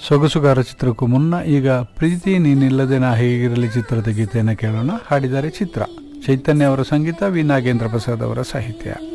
ಸೊಗಸುಗಾರ ಚಿತ್ರಕ್ಕೂ ಮುನ್ನ ಈಗ ಪ್ರೀತಿ ನೀನಿಲ್ಲದೆ ನಾ ಹೇಗಿರಲಿ ಚಿತ್ರದ ಗೀತೆಯನ್ನು ಕೇಳೋಣ. ಹಾಡಿದ್ದಾರೆ ಚಿತ್ರ. ಚೈತನ್ಯ ಅವರ ಸಂಗೀತ, ವಿ ನಾಗೇಂದ್ರ ಪ್ರಸಾದ್ ಅವರ ಸಾಹಿತ್ಯ.